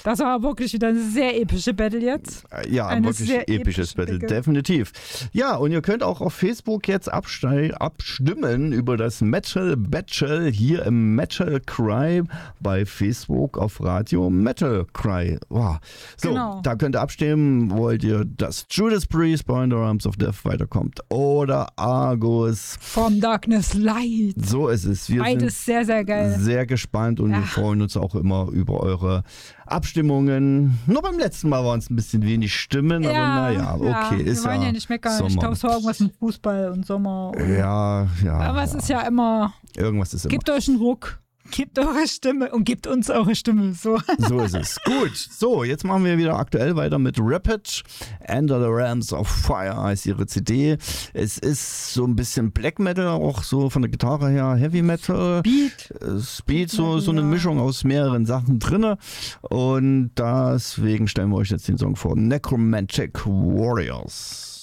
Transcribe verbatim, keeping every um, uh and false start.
Das war wirklich wieder eine sehr epische Battle jetzt. Ja, Eine wirklich sehr episches epische Battle, Battle. definitiv. Ja, und ihr könnt auch auf Facebook jetzt abstei- abstimmen über das Metal Battle hier im Metal Cry bei Facebook auf Radio Metal Cry. Wow. So, Genau. da könnt ihr abstimmen. Wollt ihr, dass Judas Priest bei The Arms of Death weiterkommt oder Argus? From Darkness Light. So ist es. Wir Beides sehr, sehr sind geil. sehr gespannt und Ja. wir freuen uns auch immer über eure Abstimmungen. Nur beim letzten Mal waren es ein bisschen wenig Stimmen, aber naja, okay. Wir Ist wollen ja, ja nicht meckern. Sommer. Ich glaube, so irgendwas mit Fußball und Sommer. Und Ja, ja. aber es ja. ist ja immer, Irgendwas ist immer. gebt euch einen Ruck, gebt eure Stimme und gebt uns eure Stimme. So. So ist es. Gut, so, jetzt machen wir wieder aktuell weiter mit Rapid. Enter the Realms of Fire heißt ihre C D. Es ist so ein bisschen Black Metal, auch so von der Gitarre her Heavy Metal. Beat. Äh, Speed, so, so eine Ja. Mischung aus mehreren Sachen drinne. Und deswegen stellen wir euch jetzt den Song vor. Necromantic Warriors.